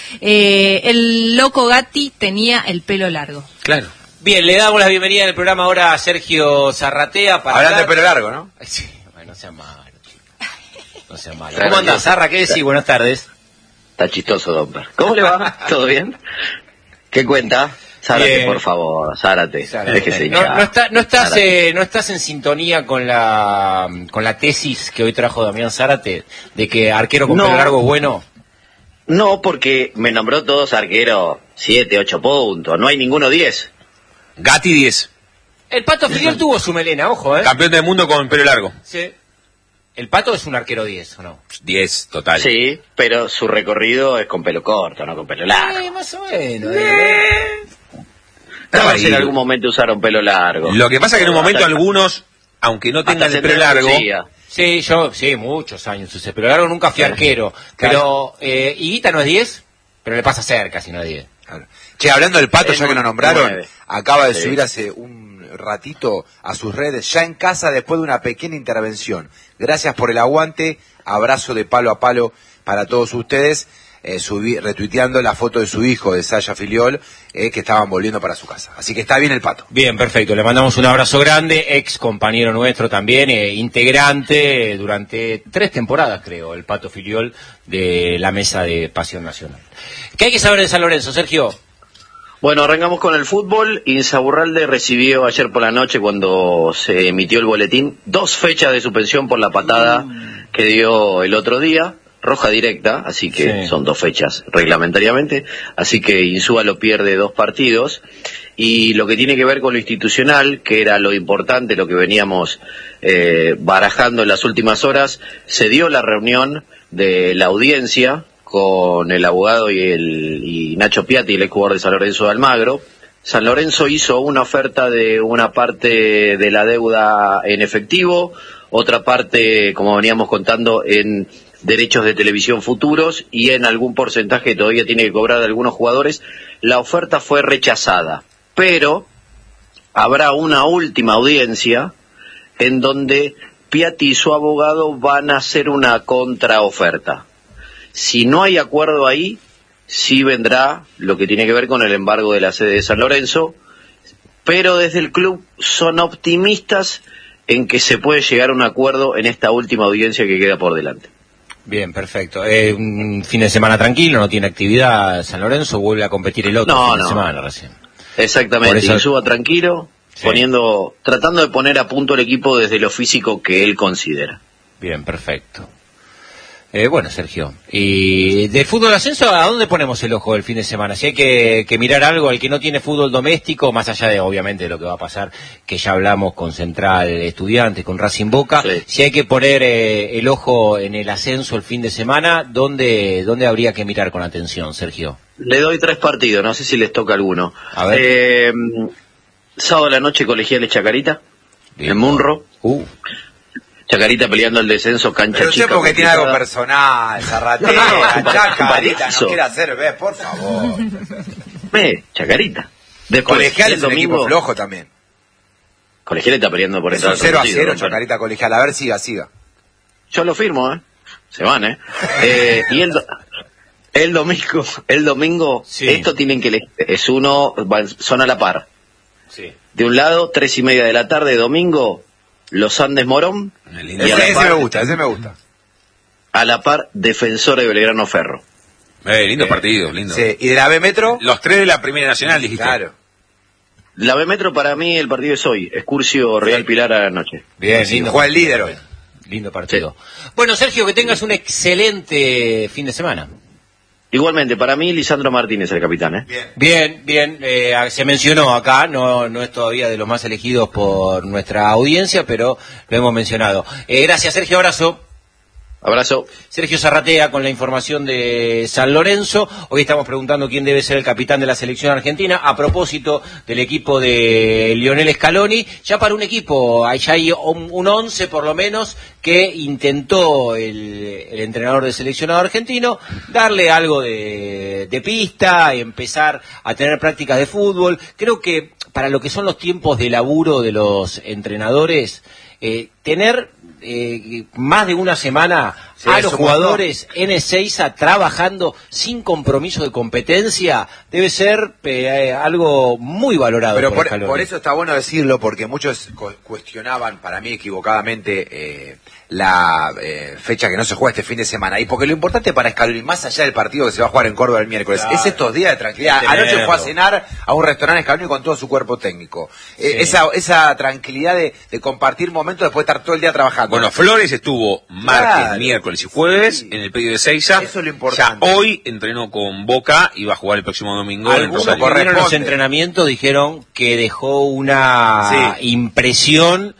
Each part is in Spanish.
el loco Gatti tenía el pelo largo. Claro. Bien, le damos la bienvenida en el programa ahora a Sergio Zarratea. Hablando de pelo largo, ¿no? Sí, bueno, no sea malo, chico. No sea malo. ¿Cómo andás, Zarra? ¿Qué decís? Buenas tardes. Está chistoso, Domper. ¿Cómo le va? ¿Todo bien? ¿Qué cuenta? Zárate, Bien. por favor, Zárate. Déjese hinchar. No estás en sintonía con la tesis que hoy trajo Damián Zárate de que arquero con pelo largo es bueno. No, porque me nombró todos arqueros 7, 8 puntos. No hay ninguno 10. Gatti 10. El Pato Filiol tuvo su melena, ojo, Campeón del mundo con pelo largo. Sí. El Pato es un arquero 10, ¿o no? 10, total. Sí, pero su recorrido es con pelo corto, no con pelo largo. Más o menos. Todos en algún momento usaron pelo largo. Lo que pasa es que en un momento algunos, aunque no tengan el pelo largo... Sí, muchos años usé pelo largo, nunca fui arquero. Claro. Pero, Higuita no es 10, pero le pasa cerca si no es 10. Claro. Che, hablando del Pato, ya que lo nombraron, 9. acaba de subir hace un ratito a sus redes, ya en casa después de una pequeña intervención. Gracias por el aguante, abrazo de palo a palo para todos ustedes, retuiteando la foto de su hijo, de Sasha Filiol, que estaban volviendo para su casa. Así que está bien el Pato. Bien, perfecto, le mandamos un abrazo grande, ex compañero nuestro también, integrante durante 3 temporadas, creo, el Pato Filiol de la mesa de Pasión Nacional. ¿Qué hay que saber de San Lorenzo, Sergio? Bueno, arrancamos con el fútbol. Insaurralde recibió ayer por la noche, cuando se emitió el boletín, 2 fechas de suspensión por la patada que dio el otro día. Roja directa, así que son 2 fechas reglamentariamente. Así que Insúa lo pierde 2 partidos. Y lo que tiene que ver con lo institucional, que era lo importante, lo que veníamos barajando en las últimas horas, se dio la reunión de la audiencia con el abogado y Nacho Piatti, el exjugador de San Lorenzo de Almagro. San Lorenzo hizo una oferta de una parte de la deuda en efectivo, otra parte, como veníamos contando, en derechos de televisión futuros y en algún porcentaje que todavía tiene que cobrar de algunos jugadores. La oferta fue rechazada, pero habrá una última audiencia en donde Piatti y su abogado van a hacer una contraoferta. Si no hay acuerdo ahí, sí vendrá lo que tiene que ver con el embargo de la sede de San Lorenzo, pero desde el club son optimistas en que se puede llegar a un acuerdo en esta última audiencia que queda por delante. Bien, perfecto. Un fin de semana tranquilo, no tiene actividad San Lorenzo, vuelve a competir el otro fin de semana recién. Exactamente, y suba tranquilo, tratando de poner a punto el equipo desde lo físico que él considera. Bien, perfecto. Bueno, Sergio, y del fútbol ascenso, ¿a dónde ponemos el ojo el fin de semana? Si hay que mirar algo al que no tiene fútbol doméstico, más allá de, obviamente, de lo que va a pasar, que ya hablamos con Central Estudiantes, con Racing Boca, si hay que poner el ojo en el ascenso el fin de semana, ¿dónde habría que mirar con atención, Sergio? Le doy 3 partidos, no sé si les toca alguno. A ver. Sábado a la noche, Colegiales Chacarita, en Munro. Chacarita peleando el descenso, cancha pero chica. Pero sé porque tiene algo personal, Zarratea, Chacarita, no quiere hacer, por favor. Chacarita. Después, Colegial es un equipo flojo también. Colegial está peleando por eso. 0-0, Chacarita Colegial. A ver, siga. Yo lo firmo, Se van, y el domingo, esto tienen que son a la par. Sí. De un lado, 3:30 de la tarde, domingo, Los Andes Morón. Ese me gusta. A la par, Defensor de Belgrano Ferro. Lindo partido, lindo. Sí. ¿Y de la B Metro? Los 3 de la Primera Nacional, dijiste. Claro. La B Metro, para mí, el partido es hoy. Excursio Real Pilar a la noche. Bien, lindo. Juega el líder hoy. Lindo partido. Bueno, Sergio, que tengas un excelente fin de semana. Igualmente, para mí, Lisandro Martínez, el capitán, Bien. Se mencionó acá, no es todavía de los más elegidos por nuestra audiencia, pero lo hemos mencionado. Gracias, Sergio, abrazo. Abrazo. Sergio Zarratea con la información de San Lorenzo. Hoy estamos preguntando quién debe ser el capitán de la selección argentina a propósito del equipo de Lionel Scaloni. Ya para un equipo, ya hay un 11 por lo menos que intentó el entrenador de seleccionado argentino darle algo de pista, empezar a tener prácticas de fútbol. Creo que para lo que son los tiempos de laburo de los entrenadores, tener más de una semana a los jugadores en Ezeiza trabajando sin compromiso de competencia debe ser algo muy valorado. Pero por por eso está bueno decirlo, porque muchos cuestionaban, para mí equivocadamente, la fecha que no se juega este fin de semana. Y porque lo importante para Scaloni, más allá del partido que se va a jugar en Córdoba el miércoles, es estos días de tranquilidad. Anoche fue a cenar a un restaurante Scaloni con todo su cuerpo técnico. Esa tranquilidad de compartir momentos después de estar todo el día trabajando. Bueno, Flores estuvo martes, miércoles y jueves en el predio de Ezeiza. Eso es lo importante. Ya hoy entrenó con Boca y va a jugar el próximo domingo. Algunos que vieron los entrenamientos dijeron que dejó una impresión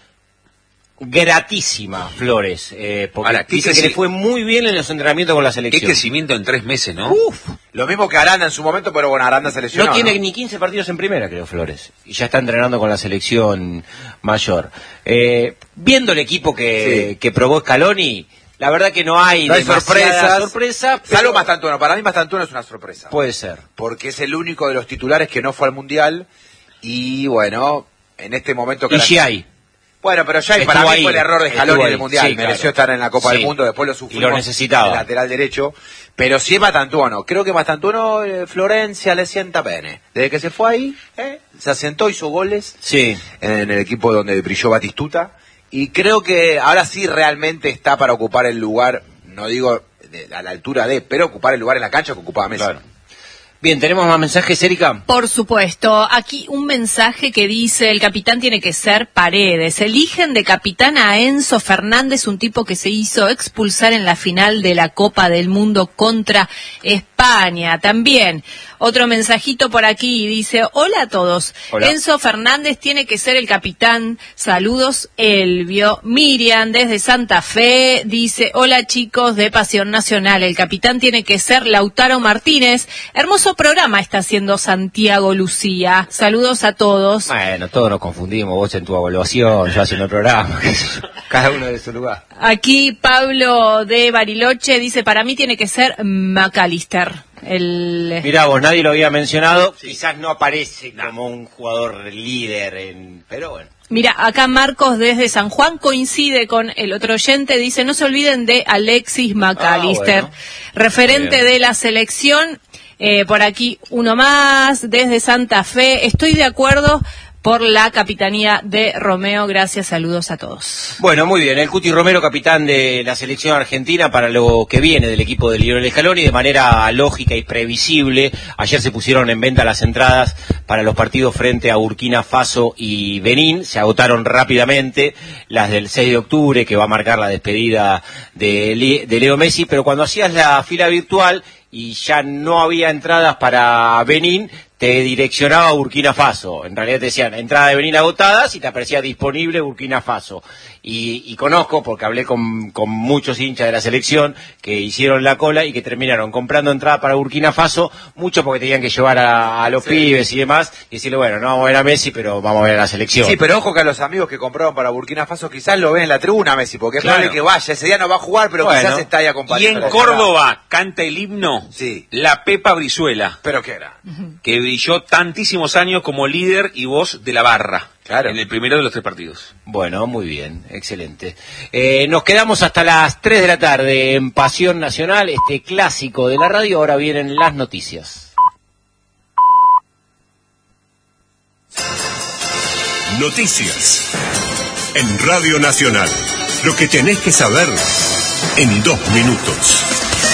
gratísima Flores, porque ahora, dice que le fue muy bien en los entrenamientos con la selección. Qué crecimiento en 3 meses, ¿no? Lo mismo que Aranda en su momento, pero bueno, Aranda se lesionó. No tiene ni 15 partidos en primera, creo, Flores, y ya está entrenando con la selección mayor. Viendo el equipo que probó Scaloni, la verdad que no hay sorpresa. Salvo Mastantuono, para mí Mastantuono es una sorpresa. Puede ser. Porque es el único de los titulares que no fue al Mundial, y bueno, en este momento... Y Giai. Bueno, pero ya para mí fue el error de Scaloni en el Mundial. Sí, mereció estar en la Copa del Mundo, después lo sufrimos. Y lo necesitaba. En el lateral derecho. Pero sí es Mastantuono. Creo que Mastantuono, Florencia le sienta bene. Desde que se fue ahí, se asentó, hizo goles. Sí. En el equipo donde brilló Batistuta. Y creo que ahora sí realmente está para ocupar el lugar, no digo a la altura pero ocupar el lugar en la cancha que ocupaba Messi. Claro. Bien, ¿tenemos más mensajes, Erika? Por supuesto. Aquí un mensaje que dice, el capitán tiene que ser Paredes. Eligen de capitán a Enzo Fernández, un tipo que se hizo expulsar en la final de la Copa del Mundo contra España. También, otro mensajito por aquí, dice, hola a todos. Hola. Enzo Fernández tiene que ser el capitán. Saludos, Elvio. Miriam, desde Santa Fe, dice, hola chicos de Pasión Nacional. El capitán tiene que ser Lautaro Martínez. Hermoso programa está haciendo Santiago Lucía. Saludos a todos. Bueno, todos nos confundimos, vos en tu evaluación, yo haciendo el programa, cada uno de su lugar. Aquí Pablo de Bariloche dice, para mí tiene que ser McAllister. Mirá vos, nadie lo había mencionado, quizás no aparece como un jugador líder, pero bueno. Mira, acá Marcos desde San Juan coincide con el otro oyente, dice, no se olviden de Alexis McAllister, referente de la selección. Por aquí uno más, desde Santa Fe. Estoy de acuerdo por la capitanía de Romeo. Gracias, saludos a todos. Bueno, muy bien. El Cuti Romero, capitán de la selección argentina para lo que viene del equipo de Lionel Scaloni, de manera lógica y previsible. Ayer se pusieron en venta las entradas para los partidos frente a Burkina Faso y Benín. Se agotaron rápidamente las del 6 de octubre, que va a marcar la despedida de Leo Messi. Pero cuando hacías la fila virtual y ya no había entradas para Benín, te direccionaba a Burkina Faso. En realidad te decían entrada de Benín agotadas y te aparecía disponible Burkina Faso. Y conozco, porque hablé con muchos hinchas de la selección que hicieron la cola y que terminaron comprando entrada para Burkina Faso, mucho porque tenían que llevar a los pibes y demás, y decirle, bueno, no vamos a ver a Messi, pero vamos a ver a la selección. Sí, pero ojo que a los amigos que compraron para Burkina Faso quizás lo ven en la tribuna Messi, porque es probable que vaya, ese día no va a jugar, pero quizás está ahí acompañando. Y en Córdoba canta el himno, la Pepa Brizuela. ¿Pero qué era? Que brilló tantísimos años como líder y voz de la barra. Claro. En el primero de los 3 partidos. Bueno, muy bien, excelente. Nos quedamos hasta las 3 de la tarde en Pasión Nacional, este clásico de la radio. Ahora vienen las noticias. Noticias en Radio Nacional. Lo que tenés que saber en 2 minutos.